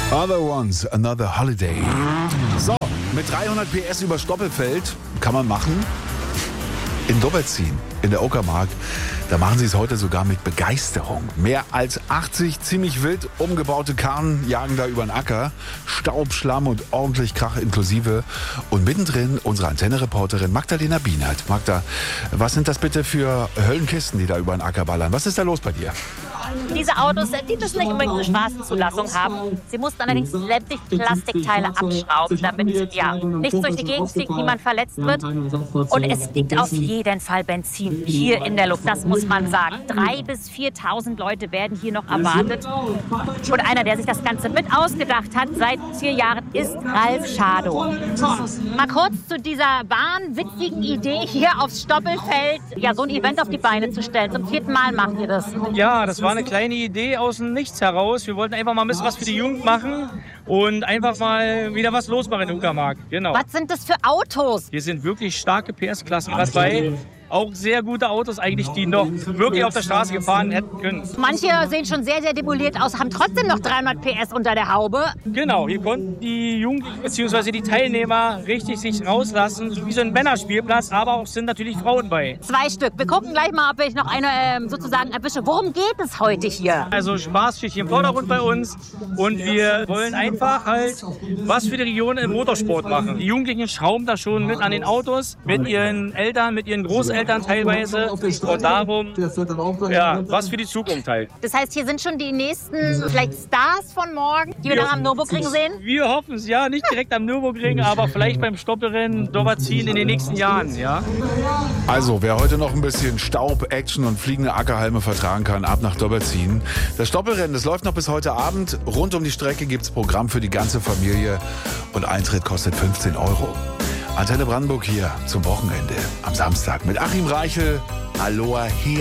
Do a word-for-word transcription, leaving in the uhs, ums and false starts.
Other Ones, Another Holiday. So, mit dreihundert P S über Stoppelfeld kann man machen. In Dobbertin, in der Uckermark, da machen sie es heute sogar mit Begeisterung. Mehr als achtzig ziemlich wild umgebaute Karren jagen da über den Acker. Staub, Schlamm und ordentlich Krach inklusive. Und mittendrin unsere Antenne-Reporterin Magdalena Bienert. Magda, was sind das bitte für Höllenkisten, die da über den Acker ballern? Was ist da los bei dir? Diese Autos, die müssen nicht unbedingt eine Straßenzulassung haben. Sie mussten allerdings sämtliche Plastikteile abschrauben, damit ja nichts durch die Gegend fliegt, niemand verletzt wird. Und es liegt auf jeden Fall Benzin hier in der Luft, das muss man sagen. Drei bis viertausend Leute werden hier noch erwartet. Und einer, der sich das Ganze mit ausgedacht hat seit vier Jahren, ist Ralf Schadow. Mal kurz zu dieser wahnwitzigen Idee, hier aufs Stoppelfeld ja so ein Event auf die Beine zu stellen. Zum vierten Mal macht ihr das. Ja, das war eine kleine Idee aus dem Nichts heraus. Wir wollten einfach mal ein bisschen was für die Jugend machen und einfach mal wieder was losmachen in Uckermark. Genau. Was sind das für Autos? Hier sind wirklich starke P S-Klassen dabei. Auch sehr gute Autos eigentlich, die noch wirklich auf der Straße gefahren hätten können. Manche sehen schon sehr, sehr demoliert aus, haben trotzdem noch dreihundert P S unter der Haube. Genau, hier konnten die Jugendlichen bzw. die Teilnehmer richtig sich rauslassen, wie so ein Männerspielplatz, aber auch sind natürlich Frauen bei. Zwei Stück. Wir gucken gleich mal, ob ich noch eine ähm, sozusagen erwische. Worum geht es heute hier? Also Spaß steht hier im Vordergrund bei uns und wir wollen einfach halt was für die Region im Motorsport machen. Die Jugendlichen schrauben da schon mit an den Autos, mit ihren Eltern, mit ihren Großeltern teilweise und darum, ja, was für die Zukunft halt. Das heißt, hier sind schon die nächsten vielleicht Stars von morgen, die wir dann am Nürburgring sehen? Wir hoffen es, ja, nicht direkt am Nürburgring, aber vielleicht beim Stoppelrennen Dobbertin in den nächsten Jahren, ja. Also, wer heute noch ein bisschen Staub, Action und fliegende Ackerhalme vertragen kann, ab nach Dobbertin. Das Stoppelrennen, das läuft noch bis heute Abend. Rund um die Strecke gibt es Programm für die ganze Familie und Eintritt kostet fünfzehn Euro. Antenne Brandenburg hier zum Wochenende am Samstag mit Achim Reichel. Aloha hier.